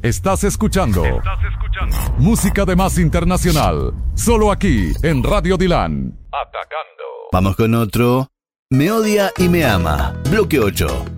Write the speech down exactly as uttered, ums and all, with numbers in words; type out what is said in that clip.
Estás escuchando. Estás escuchando. Música de más internacional. Solo aquí, en Radio Dilan. Atacando. Vamos con otro. Me odia y me ama. Bloque ocho.